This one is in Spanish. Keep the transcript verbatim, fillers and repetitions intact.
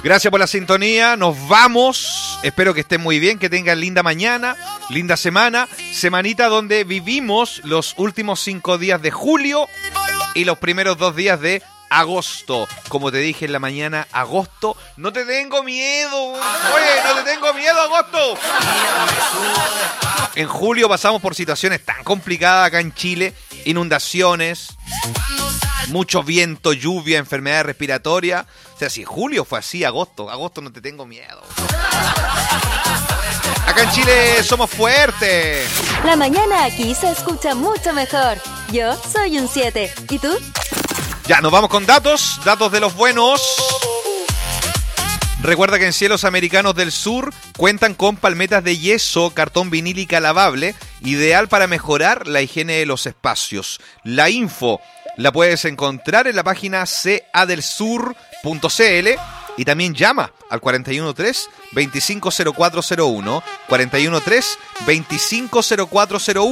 Gracias por la sintonía, nos vamos. Espero que estén muy bien, que tengan linda mañana, linda semana. Semanita donde vivimos los últimos cinco días de julio y los primeros dos días de agosto. Como te dije en la mañana, agosto, no te tengo miedo. Oye, no te tengo miedo, agosto. En julio pasamos por situaciones tan complicadas acá en Chile. Inundaciones, mucho viento, lluvia, enfermedades respiratorias. O sea, si julio fue así, agosto, agosto no te tengo miedo. Acá en Chile somos fuertes. La mañana aquí se escucha mucho mejor. Yo soy un siete. ¿Y tú? Ya, nos vamos con datos, datos de los buenos. Recuerda que en Cielos Americanos del Sur cuentan con palmetas de yeso, cartón vinílica lavable, ideal para mejorar la higiene de los espacios. La info la puedes encontrar en la página c a del sur punto c l y también llama al cuatro uno tres, dos cinco cero cuatro cero uno, cuatro uno tres, dos cinco cero cuatro cero uno.